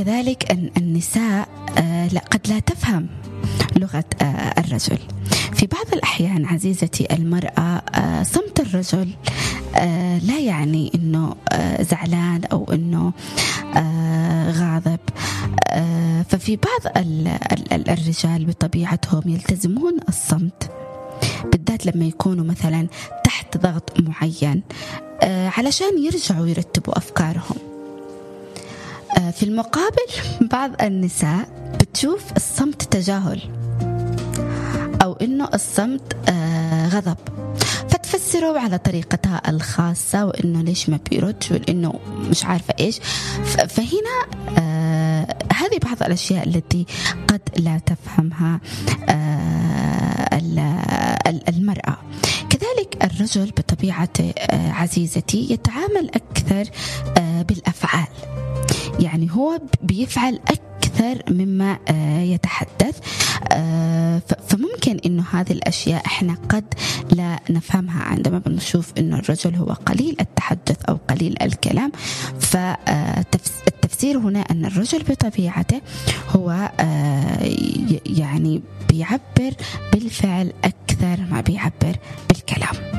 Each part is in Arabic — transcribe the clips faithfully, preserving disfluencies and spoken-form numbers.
كذلك أن النساء قد لا تفهم لغة الرجل. في بعض الأحيان عزيزتي المرأة صمت الرجل لا يعني أنه زعلان أو أنه غاضب، ففي بعض الرجال بطبيعتهم يلتزمون الصمت، بالذات لما يكونوا مثلا تحت ضغط معين علشان يرجعوا يرتبوا أفكارهم. في المقابل بعض النساء بتشوف الصمت تجاهل أو إنه الصمت غضب، فتفسره على طريقتها الخاصة، وإنه ليش ما بيرد، وإنه مش عارفة إيش. فهنا آه هذه بعض الأشياء التي قد لا تفهمها آه المرأة. كذلك الرجل بطبيعته آه عزيزتي يتعامل أكثر آه بالأفعال، يعني هو بيفعل أكثر مما يتحدث، فممكن إنه هذه الأشياء إحنا قد لا نفهمها عندما بنشوف إنه الرجل هو قليل التحدث أو قليل الكلام. فالتفسير هنا أن الرجل بطبيعته هو يعني بيعبر بالفعل أكثر ما بيعبر بالكلام.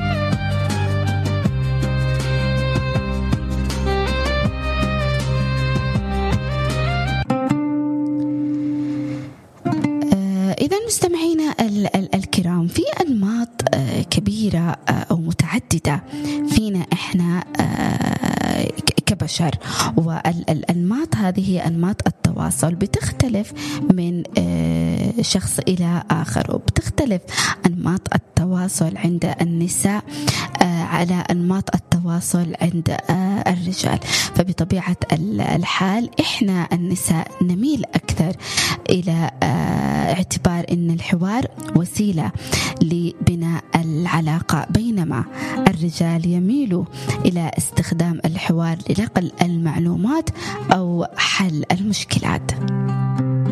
إذا مستمعينا الكرام، في أنماط كبيرة أو متعددة فينا إحنا كبشر، والأنماط هذه هي أنماط التواصل بتختلف من شخص إلى آخر، وبتختلف أنماط التواصل عند النساء على أنماط التواصل عند الرجال. فبطبيعة الحال إحنا النساء نميل أكثر إلى اعتبار أن الحوار وسيلة لبناء العلاقة، بينما الرجال يميلوا إلى استخدام الحوار لنقل المعلومات أو حل المشكلات.